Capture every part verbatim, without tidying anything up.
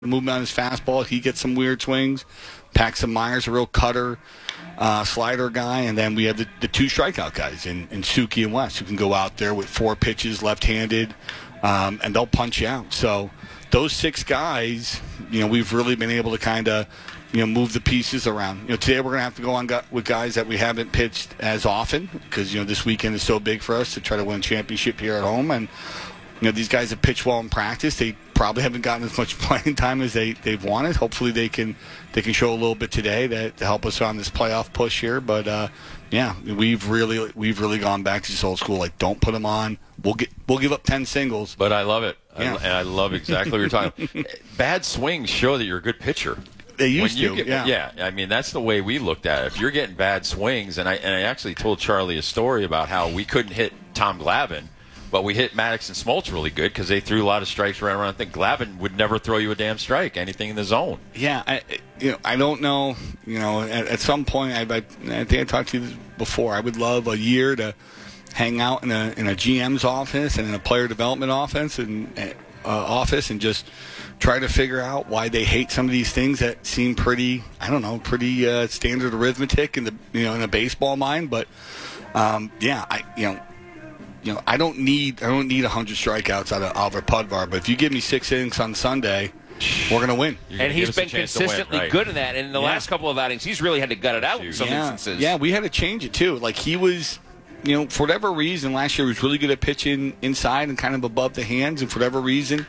movement on his fastball. He gets some weird swings. Paxton Myers, a real cutter, uh, slider guy. And then we have the, the two strikeout guys in, in Suki and West who can go out there with four pitches left-handed, um, and they'll punch you out. So those six guys, you know, we've really been able to kind of, you know, move the pieces around. You know, today we're going to have to go on go- with guys that we haven't pitched as often because, you know, this weekend is so big for us to try to win a championship here at home. And, you know, these guys have pitched well in practice. They probably haven't gotten as much playing time as they, they've wanted. Hopefully they can they can show a little bit today that, to help us on this playoff push here. But, uh, yeah, we've really we've really gone back to this old school. Like, don't put them on. We'll get we'll give up ten singles. But I love it. Yeah. I, and I love exactly what you're talking about. Bad swings show that you're a good pitcher. They used when you to, get, yeah. yeah. I mean, that's the way we looked at it. If you're getting bad swings, and I and I actually told Charlie a story about how we couldn't hit Tom Glavine, but we hit Maddox and Smoltz really good because they threw a lot of strikes right around. I think Glavine would never throw you a damn strike, anything in the zone. Yeah, I, you know, I don't know. You know, at, at some point, I, I, I think I talked to you before. I would love a year to hang out in a in a G M's office and in a player development office and uh, office and just try to figure out why they hate some of these things that seem pretty, I don't know, pretty uh, standard arithmetic in the you know in a baseball mind. But um, yeah, I you know. You know, I don't need I don't need one hundred strikeouts out of Oliver Pudvar, but if you give me six innings on Sunday, we're going to win. And he's been consistently win, right? good in that. And in the yeah. last couple of outings, he's really had to gut it out in some yeah. instances. Yeah, we had to change it, too. Like, he was, you know, for whatever reason, last year he was really good at pitching inside and kind of above the hands, and for whatever reason,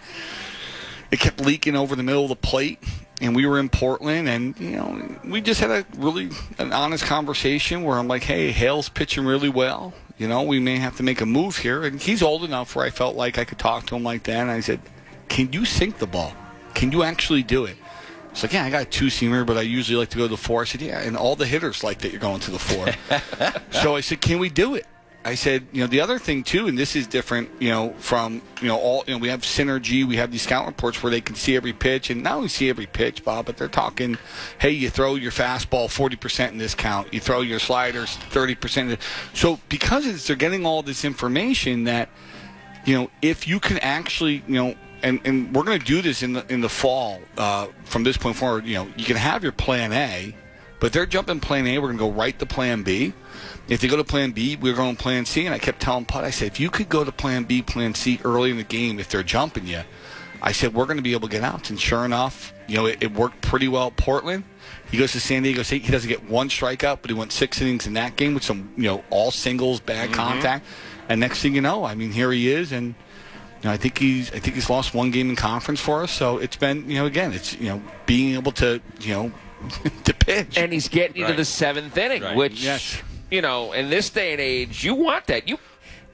it kept leaking over the middle of the plate. And we were in Portland, and, you know, we just had a really an honest conversation where I'm like, hey, Hale's pitching really well. You know, we may have to make a move here. And he's old enough where I felt like I could talk to him like that. And I said, can you sink the ball? Can you actually do it? He's like, yeah, I got a two-seamer, but I usually like to go to the four. I said, yeah, and all the hitters like that you're going to the four. So I said, can we do it? I said, you know, the other thing, too, and this is different, you know, from, you know, all, you know, we have synergy, we have these scout reports where they can see every pitch, and not only see every pitch, Bob, but they're talking, hey, you throw your fastball forty percent in this count, you throw your sliders thirty percent. So because it's, they're getting all this information that, you know, if you can actually, you know, and, and we're going to do this in the in the fall uh, from this point forward, you know, you can have your plan A, but if they're jumping plan A, we're going to go right to plan B. If they go to plan B, we're going to plan C. And I kept telling Pud, I said, if you could go to plan B, plan C early in the game, if they're jumping you, I said, we're going to be able to get out. And sure enough, you know, it, it worked pretty well at Portland. He goes to San Diego State. He doesn't get one strikeout, but he went six innings in that game with some, you know, all singles, bad mm-hmm. contact. And next thing you know, I mean, here he is. And, you know, I think he's, I think he's lost one game in conference for us. So it's been, you know, again, it's, you know, being able to, you know, to pitch. And he's getting you right. to the seventh inning, right. which... Yes. You know, in this day and age, you want that. You,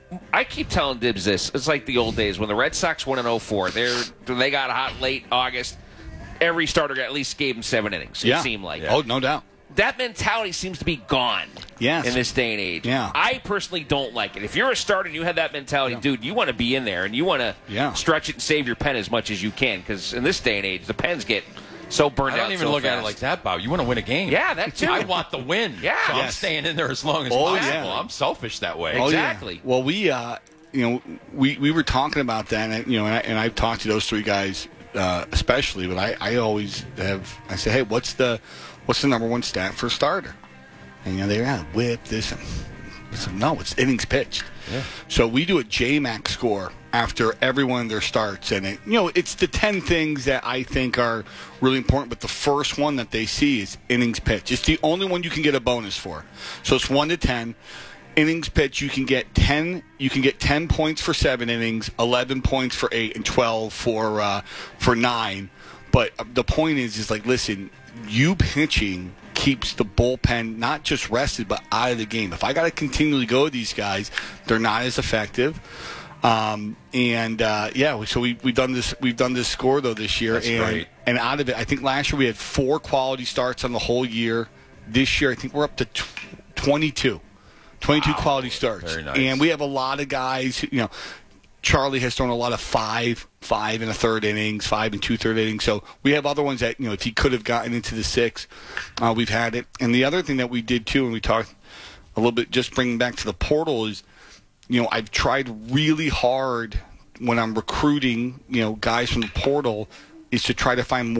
I keep telling Dibs this. It's like the old days when the Red Sox won in oh four. They're, they got hot late August. Every starter at least gave them seven innings, it yeah. seemed like. Oh, no doubt. That mentality seems to be gone yes. in this day and age. Yeah. I personally don't like it. If you're a starter and you have that mentality, yeah. dude, you want to be in there and you want to yeah. stretch it and save your pen as much as you can because in this day and age, the pens get so burned out. I don't even so look fast. at it like that, Bob. You want to win a game. Yeah, that too. I want the win. Yeah. So I'm Yes. staying in there as long as Oh, possible. yeah. I'm selfish that way. Oh, Exactly. yeah. Well, we, uh, you know, we, we were talking about that, and, you know, and, I, and I've talked to those three guys uh, especially, but I, I always have, I say, hey, what's the what's the number one stat for a starter? And, you know, they're, yeah, whip, this. And, I said, no, it's innings pitched. Yeah. So we do a J MAC score after every one of their starts. And, it, you know, it's the ten things that I think are really important, but the first one that they see is innings pitched. It's the only one you can get a bonus for. So it's one to ten. Innings pitched, you can get ten. You can get ten points for seven innings, eleven points for eight, and twelve for uh, for nine. But the point is, is like, listen, you pitching keeps the bullpen not just rested, but out of the game. If I got to continually go with these guys, they're not as effective. Um, and uh, yeah, so we we've done this we've done this score though this year, That's and great. and out of it, I think last year we had four quality starts on the whole year. This year, I think we're up to twenty-two. twenty-two wow. quality starts. Very nice. And we have a lot of guys, who, you know, Charlie has thrown a lot of five, five and a third innings, five and two third innings. So we have other ones that, you know, if he could have gotten into the six, uh, we've had it. And the other thing that we did too, and we talked a little bit, just bringing back to the portal, is, you know, I've tried really hard when I'm recruiting, you know, guys from the portal is to try to find more